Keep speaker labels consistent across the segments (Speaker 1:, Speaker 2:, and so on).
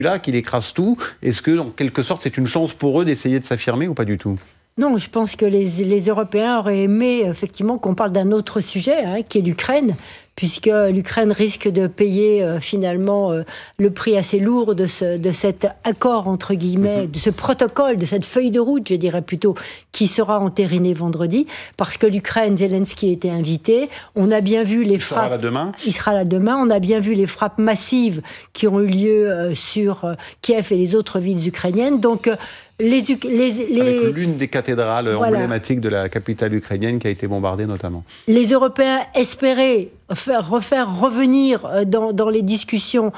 Speaker 1: là, qu'il écrase tout. Est-ce que, en quelque sorte, c'est une chance pour eux d'essayer de s'affirmer ou pas du tout ?
Speaker 2: Non, je pense que les Européens auraient aimé effectivement qu'on parle d'un autre sujet, qui est l'Ukraine, puisque l'Ukraine risque de payer finalement le prix assez lourd de cet accord, entre guillemets, de ce protocole, de cette feuille de route, je dirais plutôt, qui sera entériné vendredi, parce que l'Ukraine, Zelensky était invité. On a bien vu les frappes... Il sera là demain. On a bien vu les frappes massives qui ont eu lieu sur Kiev et les autres villes ukrainiennes. Donc... Avec
Speaker 1: l'une des cathédrales emblématiques de la capitale ukrainienne qui a été bombardée notamment.
Speaker 2: Les Européens espéraient refaire revenir dans les discussions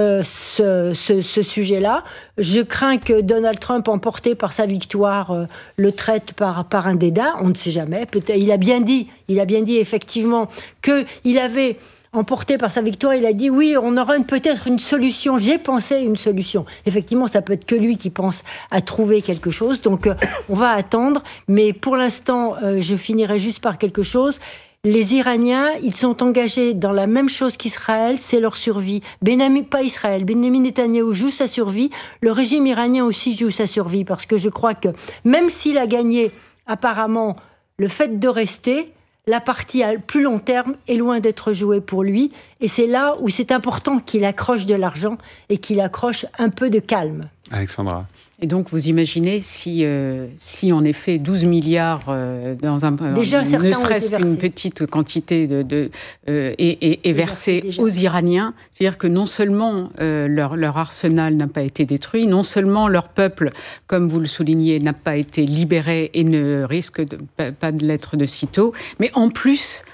Speaker 2: ce sujet-là. Je crains que Donald Trump, emporté par sa victoire, le traite par un dédain. On ne sait jamais. Peut-être, il a bien dit effectivement qu'il avait... Emporté par sa victoire, il a dit oui, on aura peut-être une solution. J'ai pensé une solution. Effectivement, ça peut être que lui qui pense à trouver quelque chose. Donc, on va attendre. Mais pour l'instant, je finirai juste par quelque chose. Les Iraniens, ils sont engagés dans la même chose qu'Israël, c'est leur survie. Benjamin Netanyahou joue sa survie. Le régime iranien aussi joue sa survie. Parce que je crois que même s'il a gagné, apparemment, le fait de rester... La partie à plus long terme est loin d'être jouée pour lui. Et c'est là où c'est important qu'il accroche de l'argent et qu'il accroche un peu de calme.
Speaker 1: Alexandra.
Speaker 3: Et donc, vous imaginez si en effet 12 milliards dans un
Speaker 2: déjà,
Speaker 3: ne serait-ce qu'une petite quantité est versée aux Iraniens, c'est-à-dire que non seulement leur arsenal n'a pas été détruit, non seulement leur peuple, comme vous le soulignez, n'a pas été libéré et ne risque pas de l'être de sitôt, mais en plus...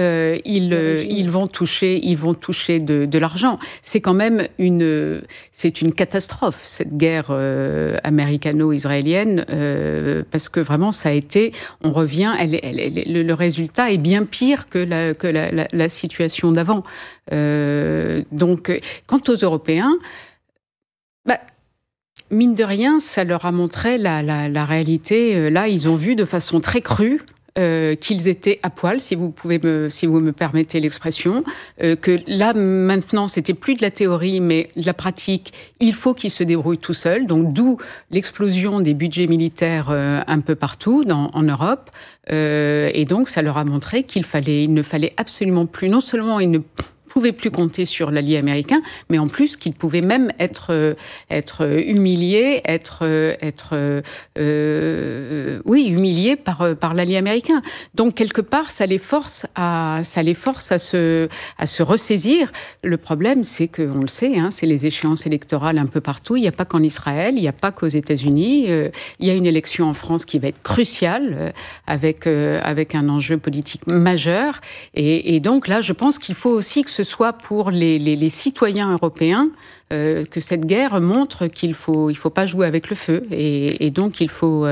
Speaker 3: ils vont toucher de l'argent. C'est quand même une catastrophe, cette guerre américano-israélienne, parce que vraiment ça a été, on revient, le résultat est bien pire que la situation d'avant. Donc, quant aux Européens, mine de rien, ça leur a montré la réalité. Là, ils ont vu de façon très crue qu'ils étaient à poil, si vous me permettez l'expression, que là maintenant c'était plus de la théorie mais de la pratique. Il faut qu'ils se débrouillent tout seuls. Donc d'où l'explosion des budgets militaires un peu partout en Europe. Et donc ça leur a montré qu'il ne fallait absolument plus. Non seulement ils ne pouvaient plus compter sur l'allié américain, mais en plus qu'ils pouvaient même être humiliés, humiliés par l'allié américain. Donc quelque part, ça les force à se ressaisir. Le problème, c'est que on le sait, c'est les échéances électorales un peu partout. Il n'y a pas qu'en Israël, il n'y a pas qu'aux États-Unis. Il y a une élection en France qui va être cruciale, avec un enjeu politique majeur. Et donc là, je pense qu'il faut aussi que ce soit pour les citoyens européens que cette guerre montre qu'il faut pas jouer avec le feu et donc il faut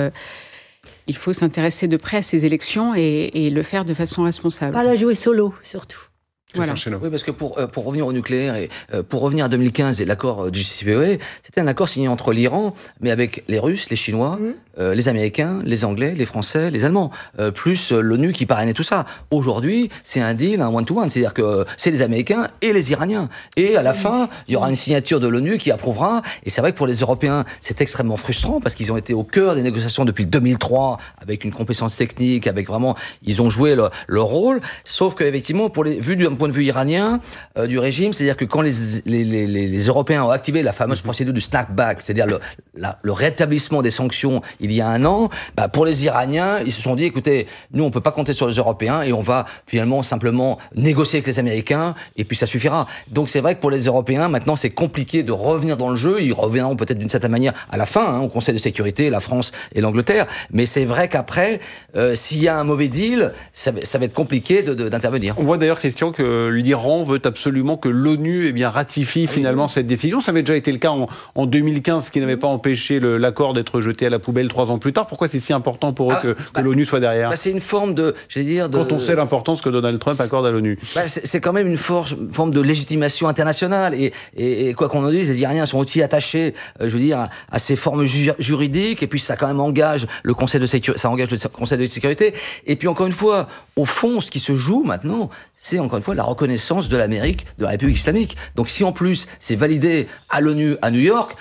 Speaker 3: s'intéresser de près à ces élections et le faire de façon responsable.
Speaker 2: Pas la jouer solo surtout.
Speaker 4: Voilà. Oui, parce que pour revenir au nucléaire et pour revenir à 2015 et l'accord du JCPOA, c'était un accord signé entre l'Iran, mais avec les Russes, les Chinois, les Américains, les Anglais, les Français, les Allemands, plus l'ONU qui parrainait tout ça. Aujourd'hui, c'est un deal, un one-to-one, c'est-à-dire que c'est les Américains et les Iraniens. Et à la fin, il y aura une signature de l'ONU qui approuvera. Et c'est vrai que pour les Européens, c'est extrêmement frustrant parce qu'ils ont été au cœur des négociations depuis 2003, avec une compétence technique, avec vraiment, ils ont joué leur rôle. Sauf qu'effectivement, vu d'un point de vue iranien du régime, c'est-à-dire que quand les Européens ont activé la fameuse procédure du snapback, c'est-à-dire le rétablissement des sanctions il y a un an, pour les Iraniens, ils se sont dit, écoutez, nous on peut pas compter sur les Européens et on va finalement simplement négocier avec les Américains et puis ça suffira. Donc c'est vrai que pour les Européens, maintenant c'est compliqué de revenir dans le jeu. Ils reviendront peut-être d'une certaine manière à la fin, au Conseil de sécurité, la France et l'Angleterre. Mais c'est vrai qu'après, s'il y a un mauvais deal, ça va être compliqué d'intervenir.
Speaker 1: On voit d'ailleurs, Christian, que l'Iran veut absolument que l'ONU ratifie finalement cette décision. Ça avait déjà été le cas en 2015, ce qui n'avait pas empêché l'accord d'être jeté à la poubelle 3 ans plus tard. Pourquoi c'est si important pour eux que l'ONU soit derrière ?
Speaker 4: C'est une forme
Speaker 1: quand on sait l'importance que Donald Trump accorde à l'ONU.
Speaker 4: C'est quand même une forme de légitimation internationale. Et quoi qu'on en dise, les Iraniens sont aussi attachés, à ces formes juridiques. Et puis ça quand même engage le Conseil de sécurité. Ça engage le Conseil de sécurité. Et puis encore une fois, au fond, ce qui se joue maintenant, c'est encore une fois la reconnaissance de l'Amérique, de la République islamique. Donc si en plus c'est validé à l'ONU à New York,